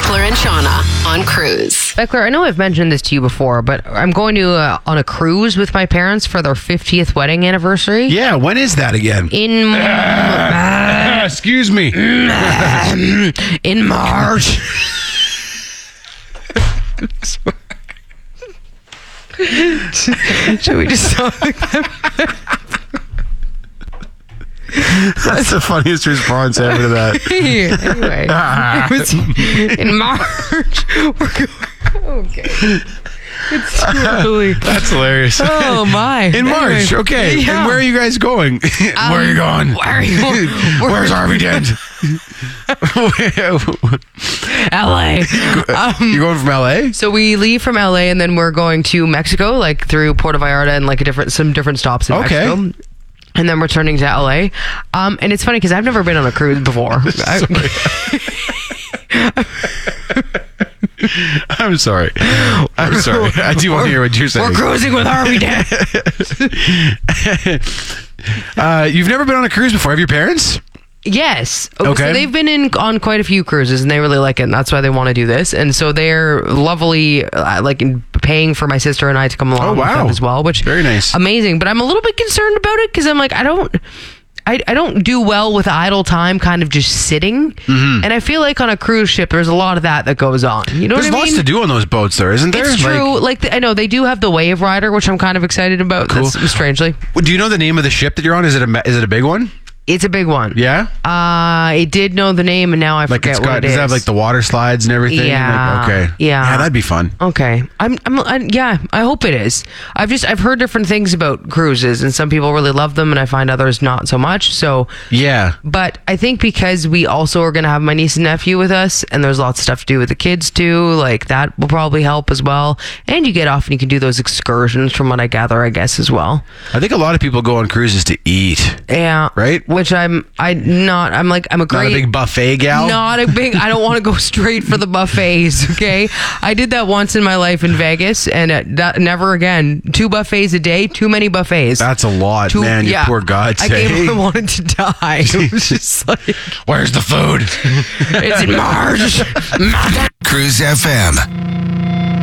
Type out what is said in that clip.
Beckler and Shauna on Cruise. Beckler, I know I've mentioned this to you before, but I'm going to on a cruise with my parents for their 50th wedding anniversary. Yeah, when is that again? Excuse me. In March. Should we just stop? That's the funniest response ever to that. Anyway, it was in March. We're going. Okay. It's too early. That's hilarious. Oh my! In March, okay. Yeah. And where are you guys going? Where are you going? Where are you? Where's Harvey Dent? LA. You're going from LA? So we leave from LA and then we're going to Mexico, like through Puerto Vallarta and like some different stops in Mexico. And then returning to LA. And it's funny because I've never been on a cruise before. I'm sorry. I do want to hear what you're saying. We're cruising with Harvey Dent. You've never been on a cruise before, have your parents? Yes. Okay. So they've been on quite a few cruises and they really like it. And that's why they want to do this. And so they're lovely, paying for my sister and I to come along with them as well, which very nice. Amazing. But I'm a little bit concerned about it because I'm like, I don't do well with idle time kind of just sitting. Mm-hmm. And I feel like on a cruise ship, there's a lot of that goes on. You know what I mean? There's lots to do on those boats there, isn't there? It's true. I know they do have the Wave Rider, which I'm kind of excited about. Cool. That's strangely. Do you know the name of the ship that you're on? Is it a big one? It's a big one. Yeah? I did know the name and now I forget what it is. Does it have like the water slides and everything? Yeah. Okay. Yeah, that'd be fun. Okay. I hope it is. I've heard different things about cruises and some people really love them and I find others not so much. So yeah. But I think because we also are going to have my niece and nephew with us and there's lots of stuff to do with the kids too, like that will probably help as well. And you get off and you can do those excursions from what I gather, I guess, as well. I think a lot of people go on cruises to eat. Yeah. Right? Which I'm a big buffet gal. I don't want to go straight for the buffets. Okay. I did that once in my life in Vegas and never again. 2 buffets a day, too many buffets. That's a lot, man. You poor guts. I wanted to die. It was just like, where's the food? It's in March. Cruise FM.